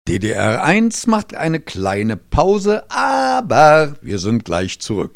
DDR1 macht eine kleine Pause, aber wir sind gleich zurück.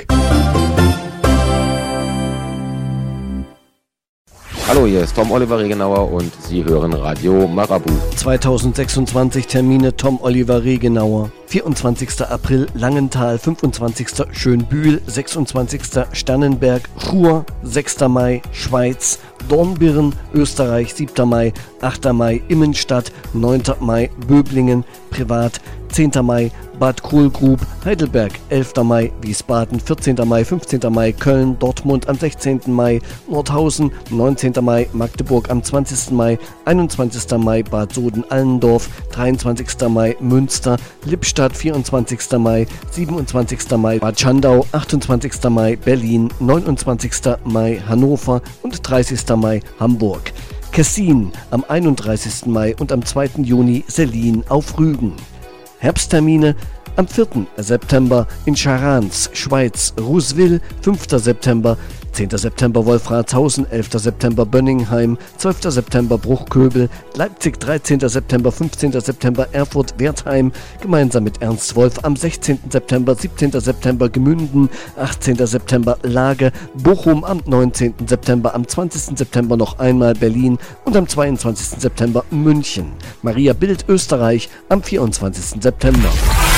Hallo, hier ist Tom Oliver Regenauer und Sie hören Radio Marabu. 2026 Termine Tom Oliver Regenauer. 24. April Langenthal, 25. Schönbühl, 26. Sternenberg, Chur, 6. Mai Schweiz, Dornbirn, Österreich, 7. Mai, 8. Mai Immenstadt, 9. Mai Böblingen, privat, 10. Mai Bad Kohlgrub, Heidelberg, 11. Mai Wiesbaden, 14. Mai, 15. Mai Köln, Dortmund am 16. Mai, Nordhausen, 19. Mai Magdeburg am 20. Mai, 21. Mai Bad Soden-Allendorf, 23. Mai Münster, Lippstadt, 24. Mai, 27. Mai Bad Schandau, 28. Mai Berlin, 29. Mai Hannover und 30. Mai Hamburg. Kessin am 31. Mai und am 2. Juni Sellin auf Rügen. Herbsttermine am 4. September in Scharans, Schweiz, Ruswil, 5. September, 10. September Wolfratshausen, 11. September Bönningheim, 12. September Bruchköbel, Leipzig, 13. September, 15. September Erfurt-Wertheim, gemeinsam mit Ernst Wolf am 16. September, 17. September Gmünden, 18. September Lage, Bochum am 19. September, am 20. September noch einmal Berlin und am 22. September München. Maria Bild, Österreich, am 24. September.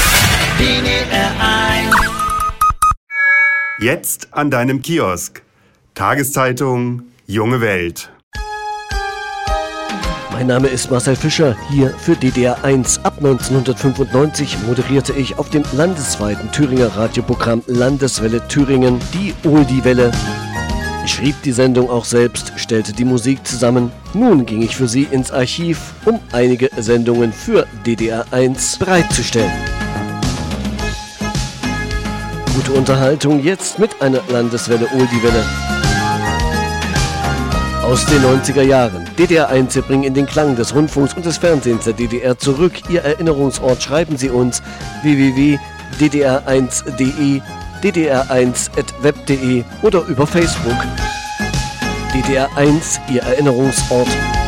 Jetzt an deinem Kiosk. Tageszeitung Junge Welt. Mein Name ist Marcel Fischer, hier für DDR1. Ab 1995 moderierte ich auf dem landesweiten Thüringer Radioprogramm Landeswelle Thüringen, die Oldie-Welle. Ich schrieb die Sendung auch selbst, stellte die Musik zusammen. Nun ging ich für Sie ins Archiv, um einige Sendungen für DDR1 bereitzustellen. Gute Unterhaltung jetzt mit einer Landeswelle Oldie-Welle. Aus den 90er Jahren. DDR1, wir bringen in den Klang des Rundfunks und des Fernsehens der DDR zurück. Ihr Erinnerungsort schreiben Sie uns www.ddr1.de, ddr1@web.de oder über Facebook. DDR1, Ihr Erinnerungsort.